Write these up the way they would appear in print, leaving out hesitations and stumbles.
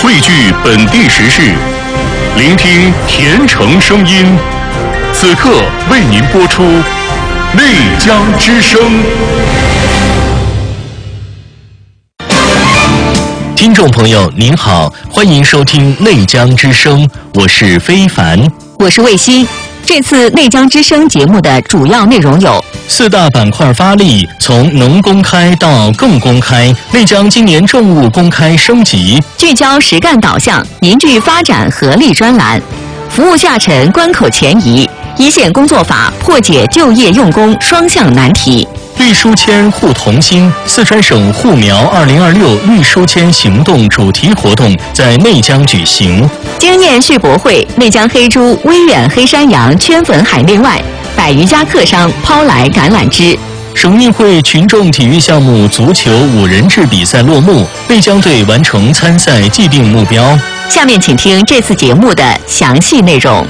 汇聚本地时事，聆听甜城声音。此刻为您播出内江之声。 听众朋友您好，欢迎收听内江之声，我是非凡， 我是卫西。这次内江之声节目的主要内容有 4大板块发力，从能公开到更公开，内江今年政务公开升级， 聚焦实干导向，凝聚发展合力专栏，服务下沉关口前移，一线工作法破解就业用工双向难题。 绿书签护同心，四川省护苗2026绿书签行动主题活动在内江举行。 经验续博会，内江黑猪、威远黑山羊圈粉海内外，100余家客商抛来橄榄枝。 省运会群众体育项目足球5人制比赛落幕，内江队完成参赛既定目标。 下面请听这次节目的详细内容。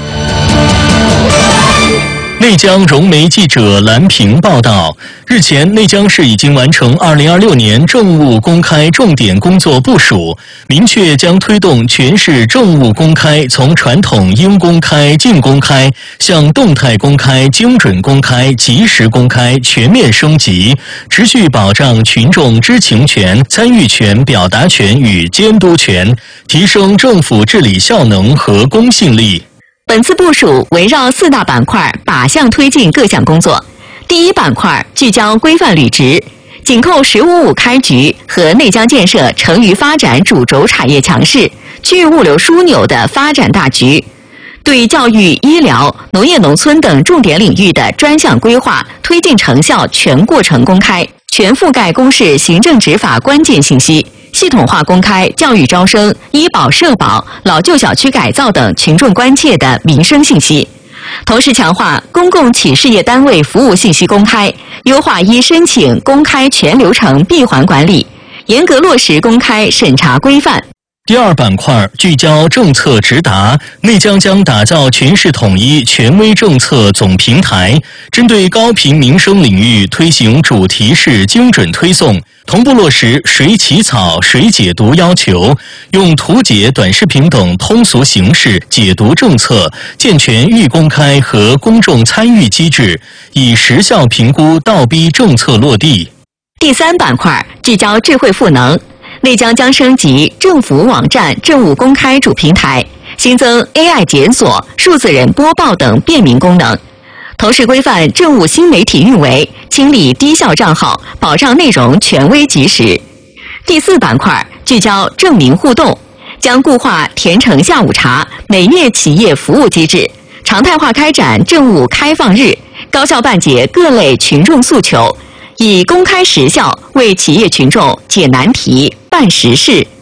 内江融媒记者蓝平报道，日前内江市已经完成2026年政务公开重点工作部署，明确将推动全市政务公开从传统应公开、尽公开向动态公开、精准公开、及时公开全面升级，持续保障群众知情权、参与权、表达权与监督权，提升政府治理效能和公信力。 本次部署围绕4大板块靶向推进各项工作。第一板块聚焦规范履职，紧扣“15+5”开局和内江建设成渝发展主轴产业强势、区域物流枢纽的发展大局，对教育、医疗、农业农村等重点领域的专项规划推进成效全过程公开，全覆盖公示行政执法关键信息，系统化公开教育招生、医保社保、老旧小区改造等群众关切的民生信息，同时强化公共企事业单位服务信息公开，优化依申请公开全流程闭环管理，严格落实公开审查规范。 第二板块聚焦政策直达，内江将打造全市统一权威政策总平台，针对高频民生领域推行主题式精准推送，同步落实谁起草谁解读要求，用图解、短视频等通俗形式解读政策，健全预公开和公众参与机制，以时效评估倒逼政策落地。 第三板块聚焦智慧赋能，内江将升级政府网站政务公开主平台，新增 AI 检索、数字人播报等便民功能，同时规范政务新媒体运维，清理低效账号，保障内容权威及时。第四板块聚焦政民互动，将固化甜城下午茶每月企业服务机制，常态化开展政务开放日，高效办结各类群众诉求，以公开实效为企业群众解难题、办实事、